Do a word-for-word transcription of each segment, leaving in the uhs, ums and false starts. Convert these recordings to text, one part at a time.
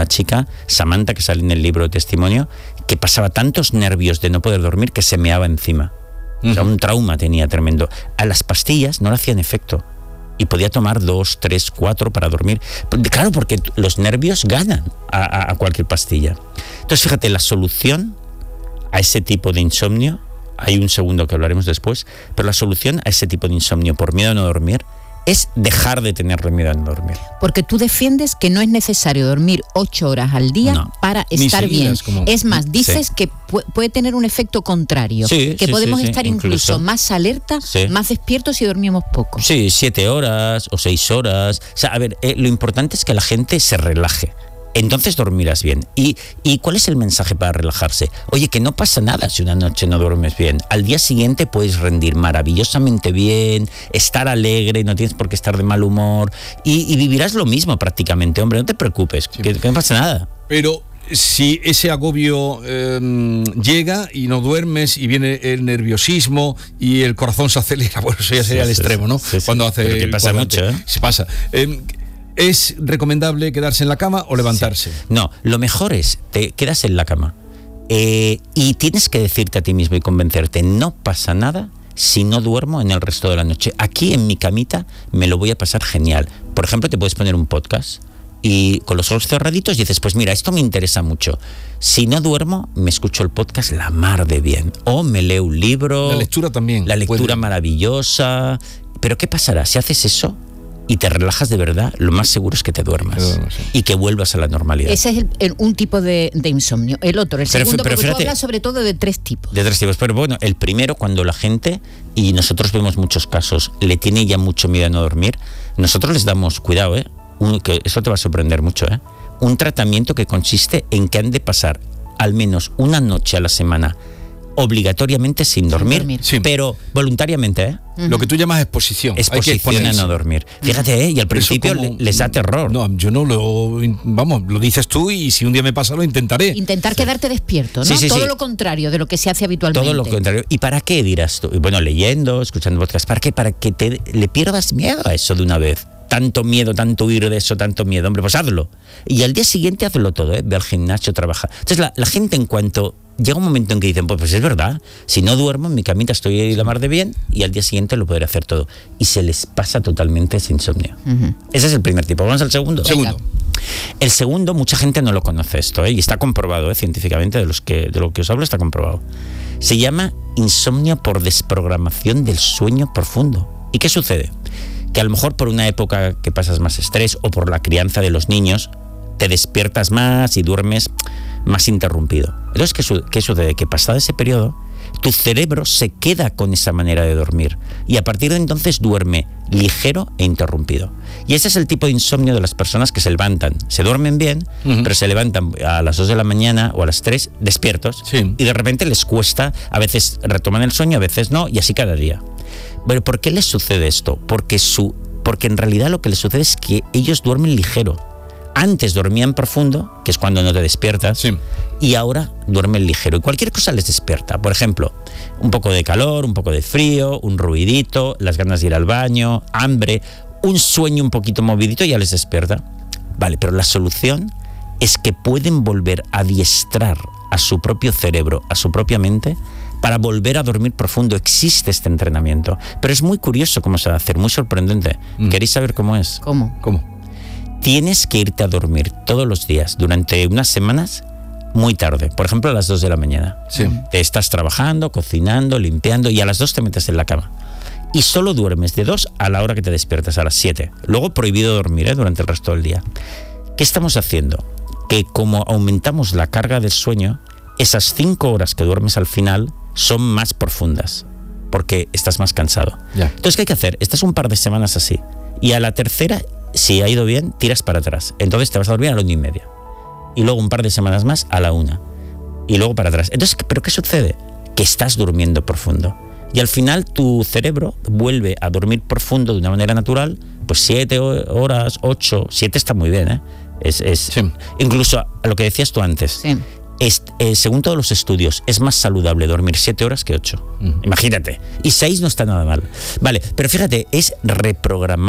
una chica, Samantha, que sale en el libro de testimonio, que pasaba tantos nervios de no poder dormir que se meaba encima. Uh-huh. O sea, un trauma tenía tremendo. A las pastillas no le hacían efecto. Y podía tomar dos, tres, cuatro para dormir. Claro, porque los nervios ganan a, a, a cualquier pastilla. Entonces, fíjate, la solución a ese tipo de insomnio, hay un segundo que hablaremos después, pero la solución a ese tipo de insomnio por miedo a no dormir es dejar de tener miedo a no dormir. Porque tú defiendes que no es necesario dormir ocho horas al día no, para estar bien. Como... Es más, dices sí. que pu- puede tener un efecto contrario, sí, que sí, podemos sí, estar sí, incluso, incluso más alerta, sí. más despiertos si dormimos poco. Sí, siete horas o seis horas. O sea, a ver, eh, lo importante es que la gente se relaje. Entonces dormirás bien. ¿Y, ¿Y cuál es el mensaje para relajarse? Oye, que no pasa nada si una noche no duermes bien. Al día siguiente puedes rendir maravillosamente bien, estar alegre, no tienes por qué estar de mal humor y, y vivirás lo mismo prácticamente. Hombre, no te preocupes, sí. que, que no pasa nada. Pero si ese agobio eh, llega y no duermes y viene el nerviosismo y el corazón se acelera, bueno, eso ya sería sí, el sí, extremo, ¿no? Sí, sí. Cuando hace... Pero que pasa mucho, ¿eh? Se pasa. Eh, ¿Es recomendable quedarse en la cama o levantarse? Sí. No, lo mejor es, te quedas en la cama eh, y tienes que decirte a ti mismo y convencerte, no pasa nada si no duermo en el resto de la noche. Aquí en mi camita me lo voy a pasar genial. Por ejemplo, te puedes poner un podcast y con los ojos cerraditos dices, pues mira, esto me interesa mucho. Si no duermo, me escucho el podcast la mar de bien. O me leo un libro. La lectura también. La lectura puede... maravillosa. Pero ¿qué pasará? Si haces eso y te relajas de verdad, lo más seguro es que te duermas que duermas, sí. y que vuelvas a la normalidad. Ese es el, el, un tipo de, de insomnio. El otro, el pero, segundo, pero porque fíjate, tú hablas sobre todo de tres tipos. De tres tipos, pero bueno, el primero, cuando la gente, y nosotros vemos muchos casos, le tiene ya mucho miedo a no dormir, nosotros les damos cuidado, ¿eh? Un, que eso te va a sorprender mucho, ¿eh? Un tratamiento que consiste en que han de pasar al menos una noche a la semana obligatoriamente sin dormir, dormir. Sí. pero voluntariamente, ¿eh? Uh-huh. Lo que tú llamas exposición. Exposición a no dormir. Fíjate, ¿eh? Y al principio como, les da terror. No, yo no lo... Vamos, lo dices tú y si un día me pasa lo intentaré. Intentar sí. quedarte despierto, ¿no? Sí, sí, Todo sí. lo contrario de lo que se hace habitualmente. Todo lo contrario. ¿Y para qué dirás tú? Bueno, leyendo, escuchando podcast. ¿Para qué? Para que te le pierdas miedo a eso de una vez. Tanto miedo, tanto huir de eso, tanto miedo. Hombre, pues hazlo. Y al día siguiente hazlo todo, ¿eh? Ve al gimnasio, trabaja. Entonces la, la gente en cuanto... Llega un momento en que dicen, pues, pues es verdad, si no duermo en mi camita estoy la mar de bien y al día siguiente lo podré hacer todo. Y se les pasa totalmente ese insomnio. Uh-huh. Ese es el primer tipo. ¿Vamos al segundo? Segundo. El segundo, mucha gente no lo conoce esto, ¿eh? Y está comprobado, ¿eh? Científicamente, de, los que, de lo que os hablo está comprobado. Se llama insomnio por desprogramación del sueño profundo. ¿Y qué sucede? Que a lo mejor por una época que pasas más estrés o por la crianza de los niños, te despiertas más y duermes más interrumpido. Entonces, ¿qué, su- qué sucede? Que pasado ese periodo, tu cerebro se queda con esa manera de dormir y a partir de entonces duerme ligero e interrumpido. Y ese es el tipo de insomnio de las personas que se levantan, se duermen bien, uh-huh. pero se levantan a las dos de la mañana o a las tres despiertos sí. y de repente les cuesta, a veces retoman el sueño, a veces no, y así cada día. Pero ¿por qué les sucede esto? Porque, su, porque en realidad lo que les sucede es que ellos duermen ligero. Antes dormían profundo, que es cuando no te despiertas, sí. y ahora duermen ligero. Y cualquier cosa les despierta. Por ejemplo, un poco de calor, un poco de frío, un ruidito, las ganas de ir al baño, hambre, un sueño un poquito movidito ya les despierta. Vale, pero la solución es que pueden volver a adiestrar a su propio cerebro, a su propia mente, para volver a dormir profundo. Existe este entrenamiento. Pero es muy curioso cómo se va a hacer, muy sorprendente. Mm. ¿Queréis saber cómo es? ¿Cómo? ¿Cómo? Tienes que irte a dormir todos los días durante unas semanas muy tarde, por ejemplo a las dos de la mañana. Sí. Te estás trabajando, cocinando, limpiando y a las dos te metes en la cama. Y solo duermes de dos a la hora que te despiertas, a las siete. Luego prohibido dormir ¿eh? durante el resto del día. ¿Qué estamos haciendo? Que como aumentamos la carga del sueño, esas cinco horas que duermes al final son más profundas, porque estás más cansado. Ya. Entonces, ¿qué hay que hacer? Estás un par de semanas así. Y a la tercera... si ha ido bien, tiras para atrás. Entonces te vas a dormir a la una y media. Y luego un par de semanas más a la una. Y luego para atrás. Entonces, ¿pero qué sucede? Que estás durmiendo profundo. Y al final tu cerebro vuelve a dormir profundo de una manera natural, pues siete horas, ocho, siete está muy bien, ¿eh? Es, es, sí. Incluso a lo que decías tú antes. Sí. Es, eh, según todos los estudios, es más saludable dormir siete horas que ocho. Uh-huh. Imagínate. Y seis no está nada mal. Vale, pero fíjate, es reprogramar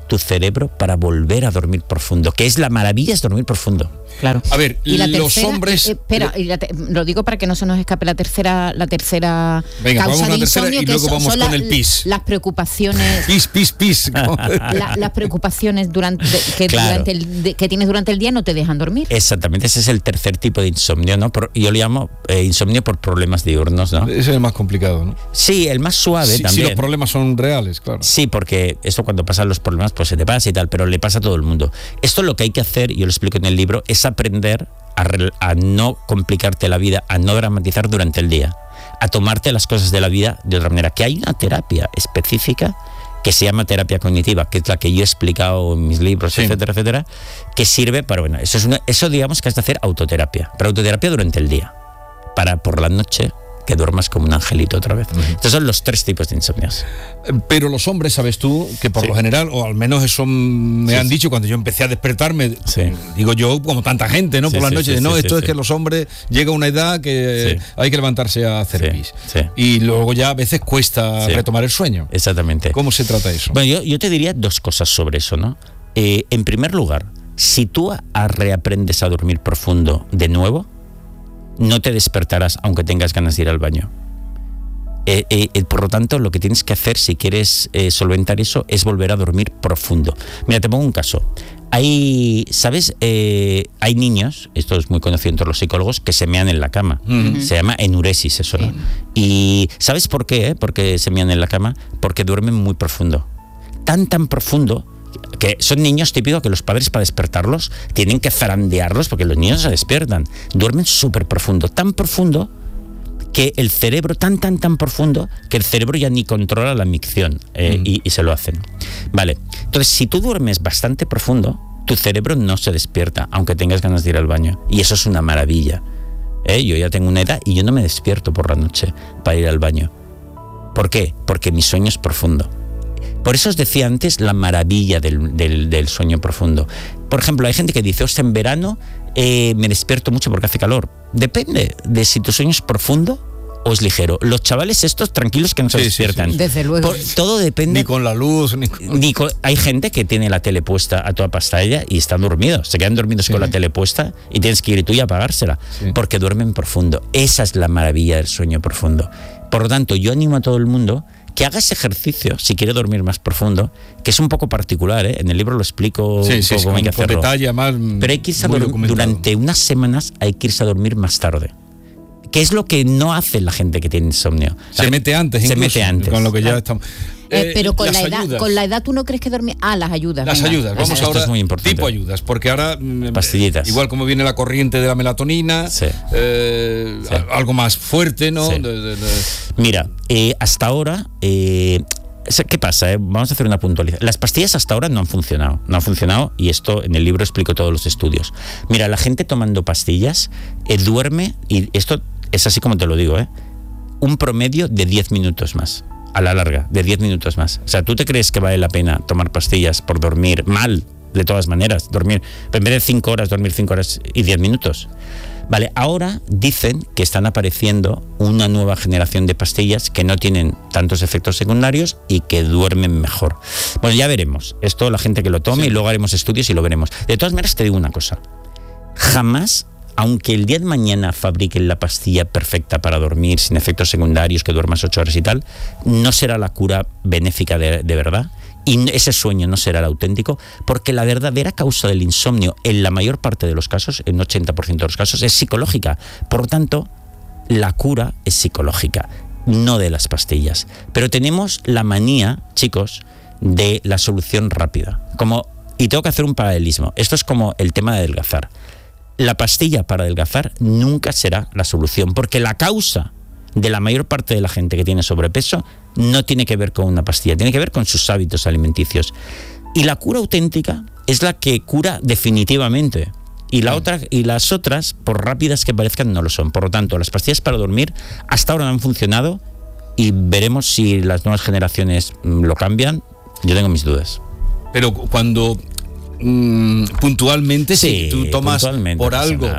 tu cerebro para volver a dormir profundo, que es la maravilla, es dormir profundo. Claro. A ver, y la los tercera, hombres... Eh, espera, y la te, lo digo para que no se nos escape la tercera, la tercera Venga, causa vamos a la de tercera insomnio, y que luego son, vamos son con la, el pis. Las preocupaciones... Pis, pis, pis. la, las preocupaciones durante, que, claro. durante el, de, que tienes durante el día no te dejan dormir. Exactamente, ese es el tercer tipo de insomnio, ¿no? Por, yo lo llamo eh, insomnio por problemas diurnos, ¿no? Ese es el más complicado, ¿no? Sí, el más suave sí, también. Sí, los problemas son reales, claro. Sí, porque esto cuando pasan los problemas pues se te pasa y tal, pero le pasa a todo el mundo. Esto lo que hay que hacer, yo lo explico en el libro, es aprender a, a no complicarte la vida, a no dramatizar durante el día, a tomarte las cosas de la vida de otra manera. Que hay una terapia específica que se llama terapia cognitiva, que es la que yo he explicado en mis libros, sí. etcétera, etcétera, que sirve para, bueno, eso, es una, eso digamos que has de hacer autoterapia, pero autoterapia durante el día, para por la noche que duermas como un angelito otra vez. Uh-huh. Estos son los tres tipos de insomnios. Pero los hombres, sabes tú, que por sí. lo general, o al menos eso me sí, han dicho cuando yo empecé a despertarme, sí. digo yo, como tanta gente, ¿no? Sí, por las sí, noches, sí, no, sí, esto sí, es sí. que los hombres llega a una edad que sí. hay que levantarse a hacer sí, pis. Sí. Y luego ya a veces cuesta sí. retomar el sueño. Exactamente. ¿Cómo se trata eso? Bueno, yo, yo te diría dos cosas sobre eso, ¿no? Eh, en primer lugar, si tú a, a reaprendes a dormir profundo de nuevo, no te despertarás aunque tengas ganas de ir al baño. Eh, eh, por lo tanto, lo que tienes que hacer si quieres eh, solventar eso es volver a dormir profundo. Mira, te pongo un caso. Hay, ¿sabes? Eh, hay niños, esto es muy conocido entre los psicólogos, que se mean en la cama. Uh-huh. Se llama enuresis eso, ¿no? Sí. Y ¿sabes por qué? Eh? Porque se mean en la cama, porque duermen muy profundo. Tan, tan profundo que son niños típicos que los padres para despertarlos tienen que zarandearlos porque los niños se despiertan. Duermen súper profundo, tan profundo que el cerebro, tan, tan, tan profundo que el cerebro ya ni controla la micción eh, mm. y, y se lo hacen. Vale, entonces si tú duermes bastante profundo, tu cerebro no se despierta, aunque tengas ganas de ir al baño. Y eso es una maravilla. ¿Eh? Yo ya tengo una edad y yo no me despierto por la noche para ir al baño. ¿Por qué? Porque mi sueño es profundo. Por eso os decía antes la maravilla del, del, del sueño profundo. Por ejemplo, hay gente que dice, hostia, en verano eh, me despierto mucho porque hace calor. Depende de si tu sueño es profundo o es ligero. Los chavales estos tranquilos que no se sí, despiertan. Sí, sí. Desde luego. Por, todo depende. Ni con la luz. Ni con... Ni con, hay gente que tiene la tele puesta a toda pastilla y están dormidos. Se quedan dormidos sí. con la tele puesta y tienes que ir tú y apagársela. Sí. Porque duermen profundo. Esa es la maravilla del sueño profundo. Por lo tanto, yo animo a todo el mundo que haga ese ejercicio si quiere dormir más profundo, que es un poco particular, ¿eh? En el libro lo explico sí, un sí, poco cómo hay que hacerlo. Detalle, más pero hay que irse a dormir, durante unas semanas hay que irse a dormir más tarde. Que es lo que no hace la gente que tiene insomnio. Se la mete antes, se incluso, mete antes. Con lo que ya claro. estamos. Eh, pero con la edad, ayudas. con la edad tú no crees que dormir. Ah, las ayudas. Las venga. ayudas. Vamos Esto ahora. Es muy importante. Tipo ayudas, porque ahora pastillitas. Igual como viene la corriente de la melatonina, sí. Eh, sí. algo más fuerte, ¿no? Sí. De, de, de... Mira, eh, hasta ahora. Eh, ¿Qué pasa? Eh? Vamos a hacer una puntualización. Las pastillas hasta ahora no han funcionado. No han funcionado y esto en el libro explico todos los estudios. Mira, la gente tomando pastillas eh, duerme, y esto es así como te lo digo, ¿eh? Un promedio de diez minutos más. A la larga, de diez minutos más. O sea, ¿tú te crees que vale la pena tomar pastillas por dormir mal? De todas maneras, dormir, en vez de cinco horas, dormir cinco horas y diez minutos. Vale, ahora dicen que están apareciendo una nueva generación de pastillas que no tienen tantos efectos secundarios y que duermen mejor. Bueno, ya veremos. Esto la gente que lo tome sí. y luego haremos estudios y lo veremos. De todas maneras, te digo una cosa. Jamás, aunque el día de mañana fabriquen la pastilla perfecta para dormir sin efectos secundarios, que duermas ocho horas y tal, no será la cura benéfica de, de verdad. Y ese sueño no será el auténtico, porque la verdadera causa del insomnio, en la mayor parte de los casos, en un ochenta por ciento de los casos, es psicológica. Por lo tanto, la cura es psicológica, no de las pastillas. Pero tenemos la manía, chicos, de la solución rápida. Como, y tengo que hacer un paralelismo. Esto es como el tema de adelgazar. La pastilla para adelgazar nunca será la solución, porque la causa de la mayor parte de la gente que tiene sobrepeso no tiene que ver con una pastilla, tiene que ver con sus hábitos alimenticios. Y la cura auténtica es la que cura definitivamente. Y, la otra, y las otras, por rápidas que parezcan, no lo son. Por lo tanto, las pastillas para dormir hasta ahora no han funcionado y veremos si las nuevas generaciones lo cambian. Yo tengo mis dudas. Pero cuando mmm, puntualmente, sí, si tú tomas por algo... Nada.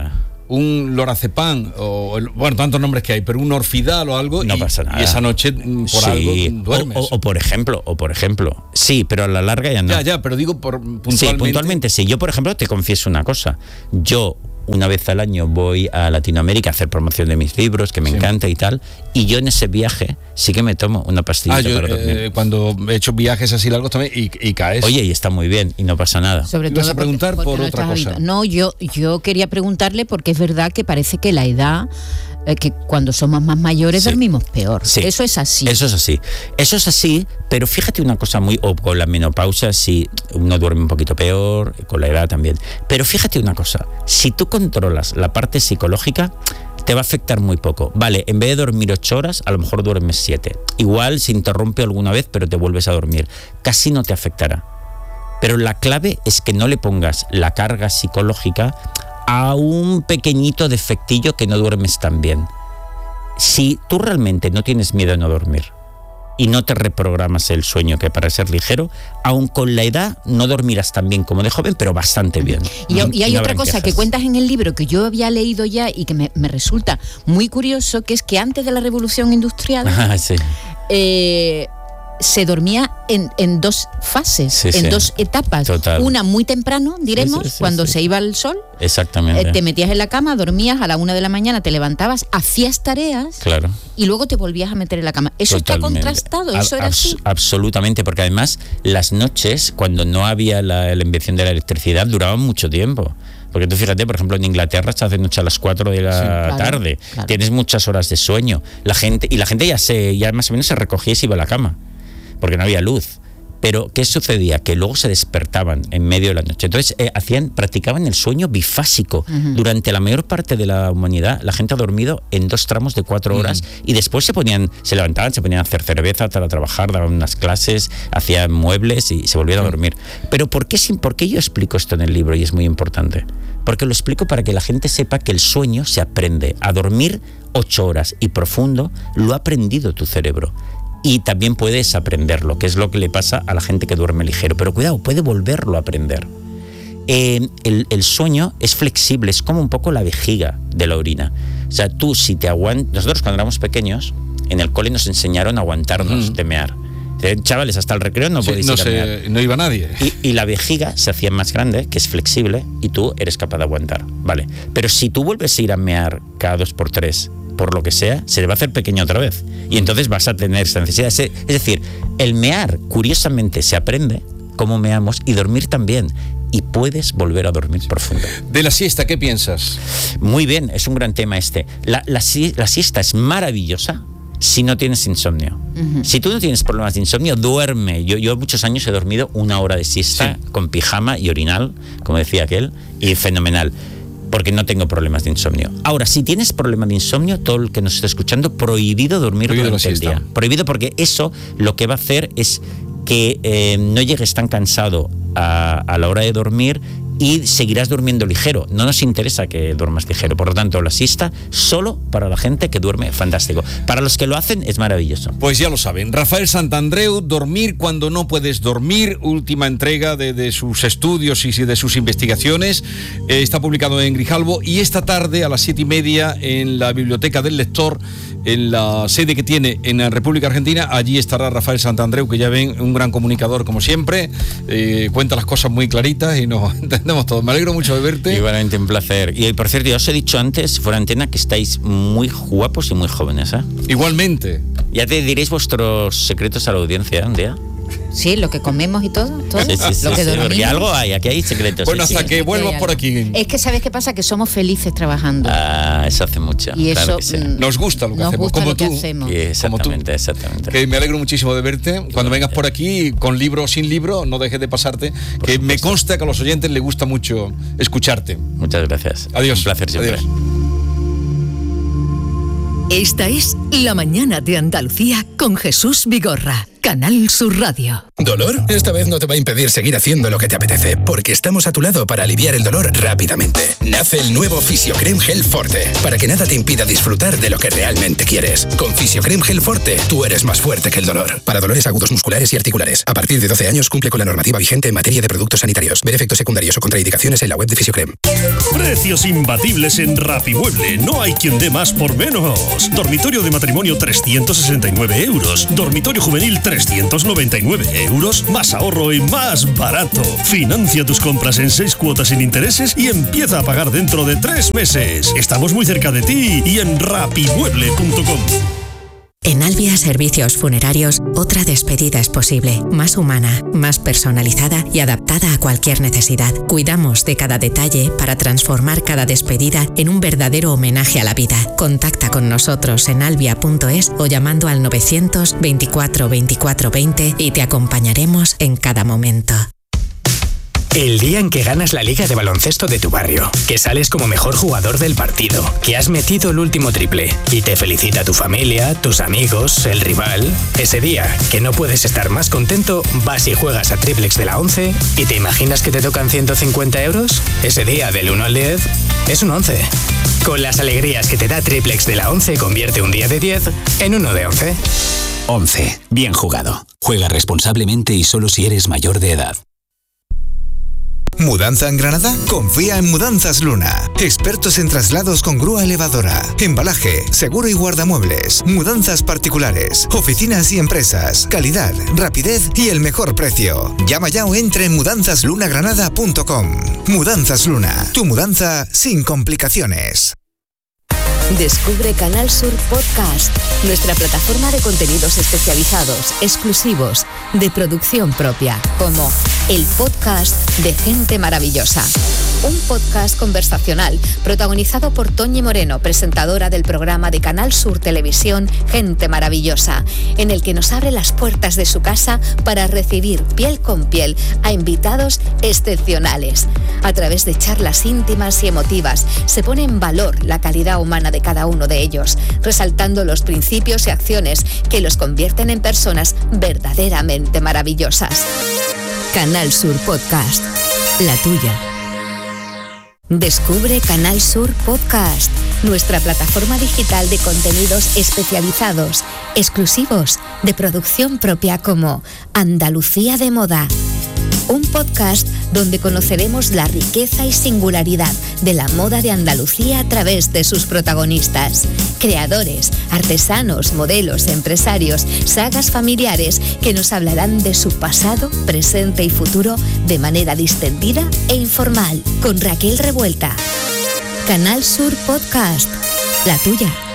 un lorazepam, o bueno, tantos nombres que hay, pero un Orfidal o algo, no y, pasa nada. Y esa noche por sí. algo duermes. O, o, o por ejemplo, o por ejemplo, sí, pero a la larga ya no. Ya, ya, pero digo por puntualmente. Sí, puntualmente sí. Yo, por ejemplo, te confieso una cosa. Yo una vez al año voy a Latinoamérica a hacer promoción de mis libros, que me sí. encanta y tal, y yo en ese viaje sí que me tomo una pastillita ah, yo, para dormir. Eh, cuando he hecho viajes así largos también y, y caes. Oye, y está muy bien y no pasa nada. Sobre todo ¿Vas a preguntar porque, porque por otra cosa? No, yo, yo quería preguntarle porque es verdad que parece que la edad, eh, que cuando somos más mayores sí. dormimos peor. Sí. Eso es así. Eso es así. Eso es así, pero fíjate una cosa muy... O con la menopausia sí, uno duerme un poquito peor, con la edad también. Pero fíjate una cosa, si tú controlas la parte psicológica, te va a afectar muy poco. Vale, en vez de dormir ocho horas, a lo mejor duermes siete. Igual se interrumpe alguna vez, pero te vuelves a dormir. Casi no te afectará. Pero la clave es que no le pongas la carga psicológica a un pequeñito defectillo que no duermes tan bien. Si tú realmente no tienes miedo a no dormir y no te reprogramas el sueño, que para ser ligero, aun con la edad no dormirás tan bien como de joven, pero bastante bien. Y, y hay no otra cosa quejas. que cuentas en el libro que yo había leído ya y que me, me resulta muy curioso, que es que antes de la Revolución Industrial ah, sí. eh, se dormía en, en dos fases, sí, en sí. dos etapas. Total. Una muy temprano, diremos, sí, sí, sí, cuando sí. se iba el sol. Exactamente. Eh, te metías en la cama, dormías, a la una de la mañana te levantabas, hacías tareas claro. y luego te volvías a meter en la cama. Eso Totalmente. Está contrastado, eso a, era así. Absolutamente, porque además las noches, cuando no había la, la invención de la electricidad, duraban mucho tiempo. Porque tú fíjate, por ejemplo, en Inglaterra se hace noche a las cuatro de la sí, claro, tarde. Claro. Tienes muchas horas de sueño. La gente, y la gente ya se, ya más o menos se recogía y se iba a la cama, porque no había luz. Pero ¿qué sucedía? Que luego se despertaban en medio de la noche. Entonces eh, hacían, practicaban el sueño bifásico. Uh-huh. Durante la mayor parte de la humanidad, la gente ha dormido en dos tramos de cuatro horas uh-huh. y después se ponían, se levantaban, se ponían a hacer cerveza, a trabajar, daban unas clases, hacían muebles y se volvían uh-huh. a dormir. Pero ¿por qué, ¿por qué yo explico esto en el libro? Y es muy importante. Porque lo explico para que la gente sepa que el sueño se aprende. A dormir ocho horas y profundo lo ha aprendido tu cerebro. Y también puedes aprenderlo, que es lo que le pasa a la gente que duerme ligero. Pero cuidado, puede volverlo a aprender. Eh, el, el sueño es flexible, es como un poco la vejiga de la orina. O sea, tú si te aguantas... Nosotros cuando éramos pequeños, en el cole nos enseñaron a aguantarnos mm. de mear. Chavales, hasta el recreo no sí, podéis no ir a se, mear. No iba nadie. Y, y la vejiga se hacía más grande, que es flexible, y tú eres capaz de aguantar. Vale. Pero si tú vuelves a ir a mear cada dos por tres... por lo que sea, se le va a hacer pequeño otra vez. Y entonces vas a tener esa necesidad. Es decir, el mear, curiosamente, se aprende cómo meamos y dormir también. Y puedes volver a dormir profundo. ¿De la siesta qué piensas? Muy bien, es un gran tema este. La, la, la siesta es maravillosa si no tienes insomnio. Uh-huh. Si tú no tienes problemas de insomnio, duerme. Yo, yo muchos años he dormido una hora de siesta sí. con pijama y orinal, como decía aquel, y fenomenal. Porque no tengo problemas de insomnio. Ahora, si tienes problemas de insomnio, todo el que nos está escuchando, prohibido dormir prohibido durante el día. Prohibido porque eso lo que va a hacer es que eh, no llegues tan cansado a, a la hora de dormir y seguirás durmiendo ligero. No nos interesa que duermas ligero. Por lo tanto, la siesta solo para la gente que duerme fantástico. Para los que lo hacen es maravilloso. Pues ya lo saben. Rafael Santandreu, Dormir cuando no puedes dormir, última entrega de, de sus estudios y de sus investigaciones. Eh, está publicado en Grijalbo y esta tarde a las siete y media en la Biblioteca del Lector, en la sede que tiene en la República Argentina. Allí estará Rafael Santandreu, que ya ven, un gran comunicador como siempre. Eh, cuenta las cosas muy claritas y nos entendemos todos. Me alegro mucho de verte. Igualmente, un placer. Y por cierto, ya os he dicho antes, fuera antena, que estáis muy guapos y muy jóvenes, ¿eh? Igualmente. Ya te diréis vuestros secretos a la audiencia, ¿eh? Un día. Sí, lo que comemos y todo, todo sí, sí, lo sí, que sí, porque algo hay, aquí hay secretos. Bueno, sí, hasta sí. que vuelvas por aquí. Es que ¿sabes qué pasa? Que somos felices trabajando. Ah, eso hace mucho. Y claro eso que sí. Nos gusta lo que nos hacemos, gusta como lo que tú. Hacemos. Sí, exactamente, como tú. exactamente. Que me alegro muchísimo de verte. Cuando vengas por aquí, con libro o sin libro, no dejes de pasarte, por que supuesto. Me consta que a los oyentes les gusta mucho escucharte. Muchas gracias. Adiós. Un placer siempre. Adiós. Esta es La Mañana de Andalucía con Jesús Vigorra. Canal Sur Radio. ¿Dolor? Esta vez no te va a impedir seguir haciendo lo que te apetece, porque estamos a tu lado para aliviar el dolor rápidamente. Nace el nuevo Fisiocrem Gel Forte, para que nada te impida disfrutar de lo que realmente quieres. Con Fisiocrem Gel Forte, tú eres más fuerte que el dolor. Para dolores agudos musculares y articulares. A partir de doce años cumple con la normativa vigente en materia de productos sanitarios. Ver efectos secundarios o contraindicaciones en la web de Fisiocrem. Precios imbatibles en Rapimueble. No hay quien dé más por menos. Dormitorio de matrimonio trescientos sesenta y nueve euros. Dormitorio juvenil trescientos noventa y nueve euros. Más ahorro y más barato. Financia tus compras en seis cuotas sin intereses y empieza a pagar dentro de tres meses. Estamos muy cerca de ti y en rapimueble punto com. En Albia Servicios Funerarios, otra despedida es posible, más humana, más personalizada y adaptada a cualquier necesidad. Cuidamos de cada detalle para transformar cada despedida en un verdadero homenaje a la vida. Contacta con nosotros en albia punto es o llamando al novecientos veinticuatro veinticuatro veinte y te acompañaremos en cada momento. El día en que ganas la liga de baloncesto de tu barrio, que sales como mejor jugador del partido, que has metido el último triple y te felicita tu familia, tus amigos, el rival. Ese día, que no puedes estar más contento, vas y juegas a Triplex de la once y te imaginas que te tocan ciento cincuenta euros. Ese día, del uno al diez, es un once. Con las alegrías que te da Triplex de la once, convierte un día de diez en uno de once. once. Bien jugado. Juega responsablemente y solo si eres mayor de edad. ¿Mudanza en Granada? Confía en Mudanzas Luna. Expertos en traslados con grúa elevadora, embalaje, seguro y guardamuebles, mudanzas particulares, oficinas y empresas, calidad, rapidez y el mejor precio. Llama ya o entra en mudanzas luna granada punto com. Mudanzas Luna, tu mudanza sin complicaciones. Descubre Canal Sur Podcast, nuestra plataforma de contenidos especializados, exclusivos, de producción propia, como el podcast de Gente Maravillosa. Un podcast conversacional protagonizado por Toñi Moreno, presentadora del programa de Canal Sur Televisión Gente Maravillosa, en el que nos abre las puertas de su casa para recibir piel con piel a invitados excepcionales. A través de charlas íntimas y emotivas se pone en valor la calidad humana de cada uno de ellos, resaltando los principios y acciones que los convierten en personas verdaderamente maravillosas. Canal Sur Podcast, la tuya. Descubre Canal Sur Podcast, nuestra plataforma digital de contenidos especializados, exclusivos, de producción propia, como Andalucía de Moda. Un podcast donde conoceremos la riqueza y singularidad de la moda de Andalucía a través de sus protagonistas. Creadores, artesanos, modelos, empresarios, sagas familiares que nos hablarán de su pasado, presente y futuro de manera distendida e informal. Con Raquel Revuelta. Canal Sur Podcast, la tuya.